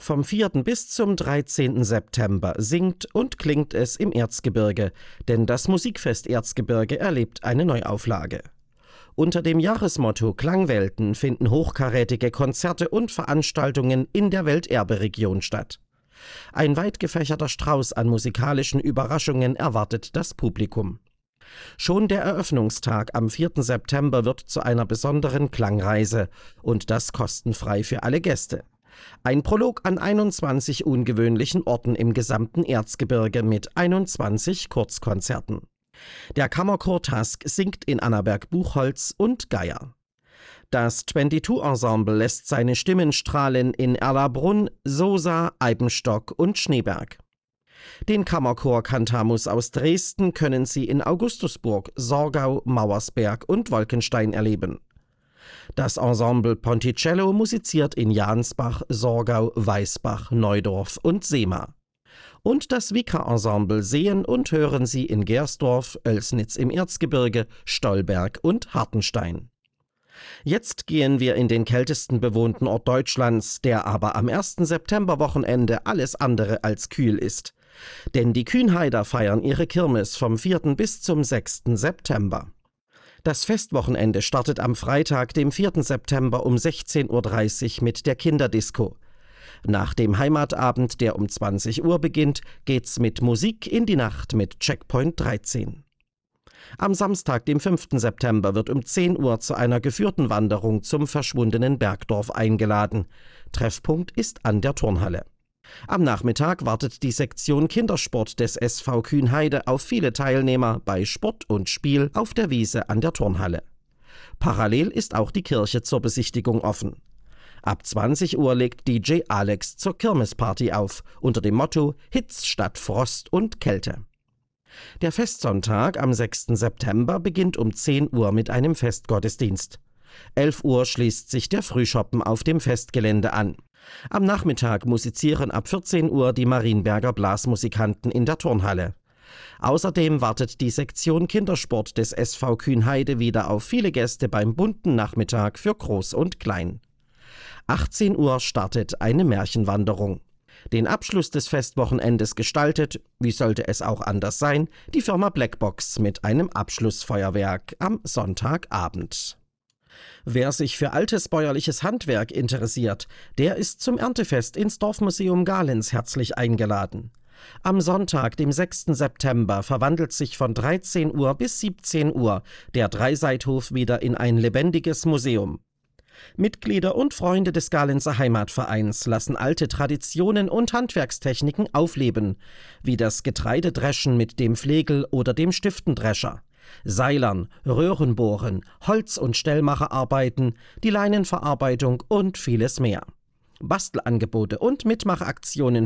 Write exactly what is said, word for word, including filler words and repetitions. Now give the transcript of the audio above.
Vom vierten bis zum dreizehnten September singt und klingt es im Erzgebirge, denn das Musikfest Erzgebirge erlebt eine Neuauflage. Unter dem Jahresmotto Klangwelten finden hochkarätige Konzerte und Veranstaltungen in der Welterberegion statt. Ein weit gefächerter Strauß an musikalischen Überraschungen erwartet das Publikum. Schon der Eröffnungstag am vierten September wird zu einer besonderen Klangreise und das kostenfrei für alle Gäste. Ein Prolog an einundzwanzig ungewöhnlichen Orten im gesamten Erzgebirge mit einundzwanzig Kurzkonzerten. Der Kammerchor Task singt in Annaberg-Buchholz und Geier. Das zweiundzwanzig-Ensemble lässt seine Stimmen strahlen in Erlabrunn, Sosa, Eibenstock und Schneeberg. Den Kammerchor Cantamus aus Dresden können Sie in Augustusburg, Sorgau, Mauersberg und Wolkenstein erleben. Das Ensemble Ponticello musiziert in Jansbach, Sorgau, Weißbach, Neudorf und Sehma. Und das Wieker-Ensemble sehen und hören Sie in Gersdorf, Oelsnitz im Erzgebirge, Stolberg und Hartenstein. Jetzt gehen wir in den kältesten bewohnten Ort Deutschlands, der aber am ersten Septemberwochenende alles andere als kühl ist. Denn die Kühnheider feiern ihre Kirmes vom vierten bis zum sechsten September. Das Festwochenende startet am Freitag, dem vierten September um sechzehn Uhr dreißig mit der Kinderdisco. Nach dem Heimatabend, der um zwanzig Uhr beginnt, geht's mit Musik in die Nacht mit Checkpoint dreizehn. Am Samstag, dem fünften September, wird um zehn Uhr zu einer geführten Wanderung zum verschwundenen Bergdorf eingeladen. Treffpunkt ist an der Turnhalle. Am Nachmittag wartet die Sektion Kindersport des S V Kühnheide auf viele Teilnehmer bei Sport und Spiel auf der Wiese an der Turnhalle. Parallel ist auch die Kirche zur Besichtigung offen. Ab zwanzig Uhr legt D J Alex zur Kirmesparty auf, unter dem Motto Hits statt Frost und Kälte. Der Festsonntag am sechsten September beginnt um zehn Uhr mit einem Festgottesdienst. elf Uhr schließt sich der Frühschoppen auf dem Festgelände an. Am Nachmittag musizieren ab vierzehn Uhr die Marienberger Blasmusikanten in der Turnhalle. Außerdem wartet die Sektion Kindersport des S V Kühnheide wieder auf viele Gäste beim bunten Nachmittag für Groß und Klein. achtzehn Uhr startet eine Märchenwanderung. Den Abschluss des Festwochenendes gestaltet, wie sollte es auch anders sein, die Firma Blackbox mit einem Abschlussfeuerwerk am Sonntagabend. Wer sich für altes bäuerliches Handwerk interessiert, der ist zum Erntefest ins Dorfmuseum Galenz herzlich eingeladen. Am Sonntag, dem sechsten September, verwandelt sich von dreizehn Uhr bis siebzehn Uhr der Dreiseithof wieder in ein lebendiges Museum. Mitglieder und Freunde des Galenzer Heimatvereins lassen alte Traditionen und Handwerkstechniken aufleben, wie das Getreidedreschen mit dem Flegel oder dem Stiftendrescher, Seilern, Röhrenbohren, Holz- und Stellmacherarbeiten, die Leinenverarbeitung und vieles mehr. Bastelangebote und Mitmachaktionen